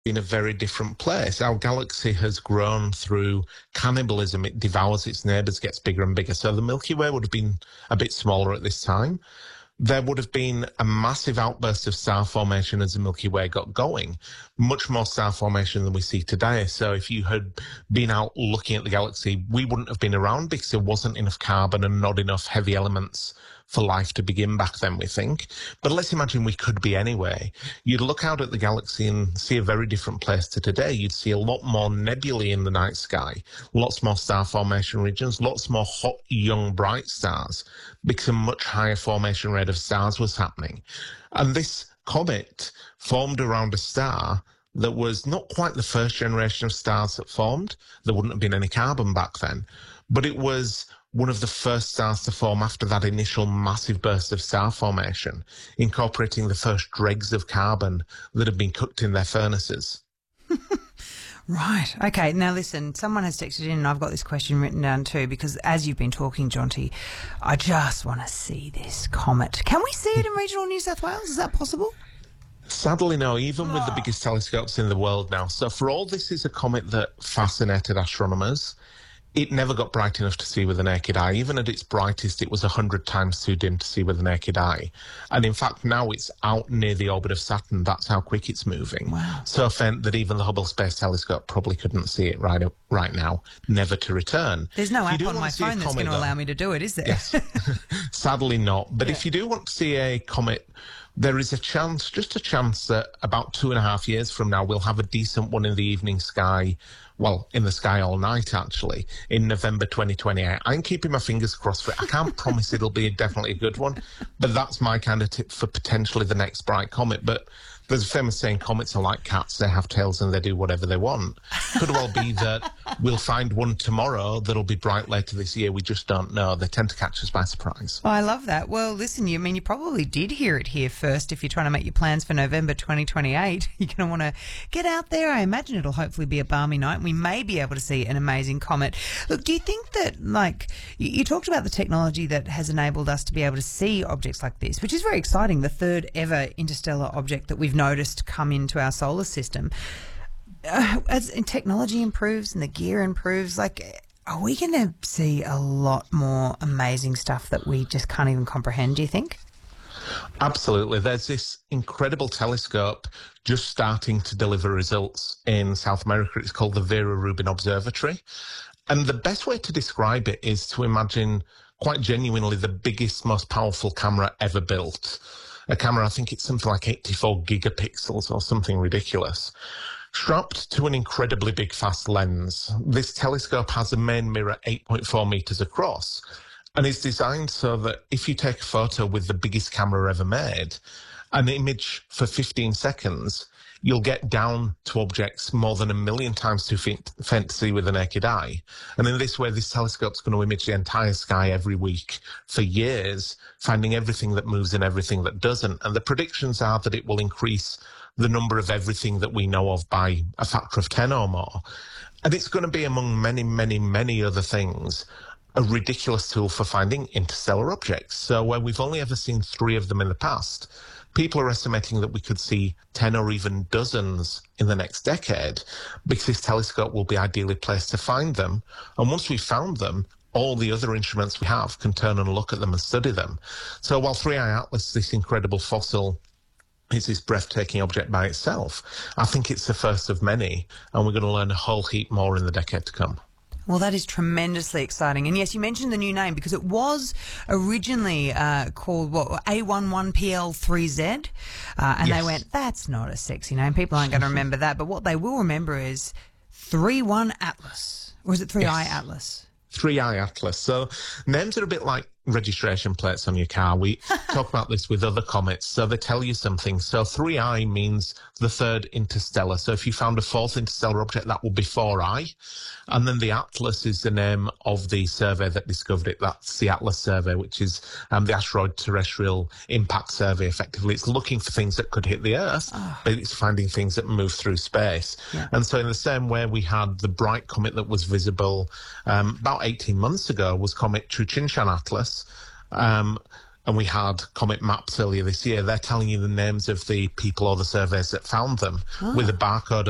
in a very different place. Our galaxy has grown through cannibalism. It devours its neighbours, gets bigger and bigger. So the Milky Way would have been a bit smaller at this time. There would have been a massive outburst of star formation as the Milky Way got going, much more star formation than we see today. So if you had been out looking at the galaxy, we wouldn't have been around because there wasn't enough carbon and not enough heavy elements for life to begin back then, we think. But let's imagine we could be anyway. You'd look out at the galaxy and see a very different place to today. You'd see a lot more nebulae in the night sky, lots more star formation regions, lots more hot, young, bright stars, because a much higher formation rate of stars was happening. And this comet formed around a star that was not quite the first generation of stars that formed. There wouldn't have been any carbon back then, but it was one of the first stars to form after that initial massive burst of star formation, incorporating the first dregs of carbon that had been cooked in their furnaces. Right. Okay. Now, listen, someone has texted in and I've got this question written down too, because as you've been talking, Jonty, I just want to see this comet. Can we see it in regional New South Wales? Is that possible? Sadly, no, even with the biggest telescopes in the world now. So for all this is a comet that fascinated astronomers, it never got bright enough to see with the naked eye. Even at its brightest, it was 100 times too dim to see with the naked eye. And in fact, now it's out near the orbit of Saturn. That's how quick it's moving. Wow. So faint that even the Hubble Space Telescope probably couldn't see it right now, never to return. There's no app on my phone that's going to allow me to do it, is there? Yes. Sadly not. But if you do want to see a comet, there is a chance, just a chance, that about 2.5 years from now, we'll have a decent one in the evening sky. Well, in the sky all night, actually, in November 2028. I'm keeping my fingers crossed for it. I can't promise it'll be definitely a good one, but that's my kind of tip for potentially the next bright comet. But there's a famous saying, comets are like cats. They have tails and they do whatever they want. Could well be that we'll find one tomorrow that'll be bright later this year. We just don't know. They tend to catch us by surprise. Oh, I love that. Well, listen, you probably did hear it here first. If you're trying to make your plans for November 2028, you're going to want to get out there. I imagine it'll hopefully be a balmy night and we may be able to see an amazing comet. Look, do you think that, like, you talked about the technology that has enabled us to be able to see objects like this, which is very exciting, the third ever interstellar object that we've noticed come into our solar system. As technology improves and the gear improves, like, are we going to see a lot more amazing stuff that we just can't even comprehend, do you think? Absolutely. There's this incredible telescope just starting to deliver results in South America. It's called the Vera Rubin Observatory. And the best way to describe it is to imagine quite genuinely the biggest, most powerful camera ever built. A camera, I think it's something like 84 gigapixels or something ridiculous, strapped to an incredibly big fast lens. This telescope has a main mirror 8.4 meters across and is designed so that if you take a photo with the biggest camera ever made, an image for 15 seconds, you'll get down to objects more than 1 million times too faint to see with the naked eye. And in this way, this telescope's going to image the entire sky every week for years, finding everything that moves and everything that doesn't. And the predictions are that it will increase the number of everything that we know of by a factor of 10 or more. And it's going to be, among many, many, many other things, a ridiculous tool for finding interstellar objects. So where we've only ever seen 3 of them in the past, people are estimating that we could see 10 or even dozens in the next decade, because this telescope will be ideally placed to find them. And once we've found them, all the other instruments we have can turn and look at them and study them. So while 3I Atlas, this incredible fossil, is this breathtaking object by itself, I think it's the first of many, and we're going to learn a whole heap more in the decade to come. Well, that is tremendously exciting. And yes, you mentioned the new name because it was originally called A11PL3Z. And yes, they went, that's not a sexy name. People aren't going to remember that. But what they will remember is 3I Atlas. Or is it 3I Atlas? 3I Atlas. So names are a bit like registration plates on your car. We talk about this with other comets, so they tell you something. So 3I means the third interstellar. So if you found a fourth interstellar object, that would be 4I. And then the Atlas is the name of the survey that discovered it. That's the Atlas survey, which is the Asteroid Terrestrial Impact Survey, effectively. It's looking for things that could hit the Earth, but it's finding things that move through space. Yeah. And so in the same way we had the bright comet that was visible about 18 months ago was Comet Chuchinshan Atlas. And we had Comet Maps earlier this year. They're telling you the names of the people or the surveys that found them with a barcode